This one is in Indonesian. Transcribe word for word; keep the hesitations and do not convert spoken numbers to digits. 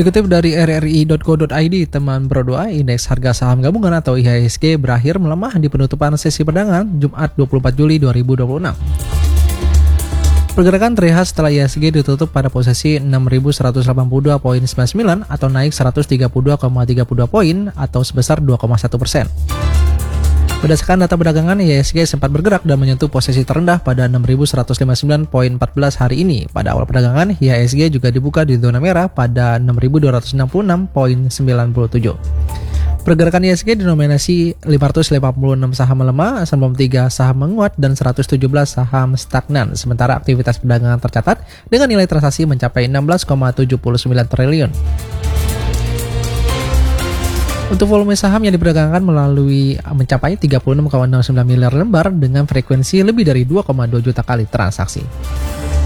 Dikutip dari r r i dot co dot i d, teman berdoa, indeks harga saham gabungan atau I H S G berakhir melemah di penutupan sesi perdagangan Jumat dua puluh empat Juli dua ribu dua puluh enam. Pergerakan terlihat setelah I H S G ditutup pada posisi enam ribu seratus delapan puluh dua koma sembilan sembilan atau naik seratus tiga puluh dua koma tiga puluh dua poin atau sebesar dua koma satu persen. Berdasarkan data perdagangan, I H S G sempat bergerak dan menyentuh posisi terendah pada enam ribu seratus lima puluh sembilan koma empat belas hari ini. Pada awal perdagangan, I H S G juga dibuka di zona merah pada enam ribu dua ratus enam puluh enam koma sembilan tujuh. Pergerakan I H S G didominasi lima ratus delapan puluh enam saham melemah, sembilan puluh tiga saham menguat, dan seratus tujuh belas saham stagnan. Sementara aktivitas perdagangan tercatat dengan nilai transaksi mencapai enam belas koma tujuh sembilan triliun. Untuk volume saham yang diperdagangkan melalui mencapai tiga puluh enam koma nol sembilan miliar lembar dengan frekuensi lebih dari dua koma dua juta kali transaksi.